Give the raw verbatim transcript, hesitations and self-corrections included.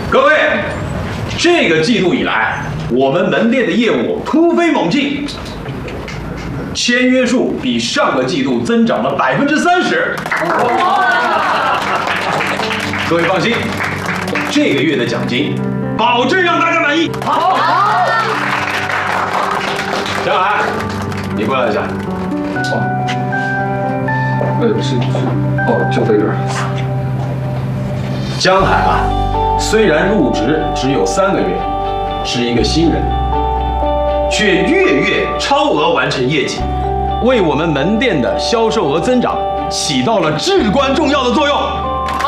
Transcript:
各位，这个季度以来，我们门店的业务突飞猛进，签约数比上个季度增长了百分之三十。各位放心，这个月的奖金保证让大家满意。好。江海，你过来一下。 哦，呃，是是，哦，就在这儿。 江海啊，虽然入职只有三个月，是一个新人，却月月超额完成业绩，为我们门店的销售额增长起到了至关重要的作用。